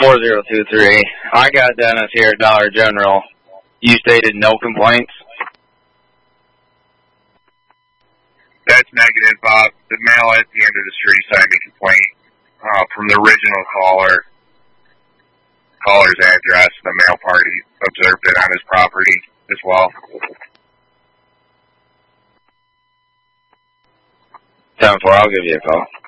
4023. I got Dennis here at Dollar General. You stated no complaints? That's negative, Bob. The mail at the end of the street sent me a complaint from the original caller's address. The mail party observed it on his property as well. 10-4, I'll give you a call.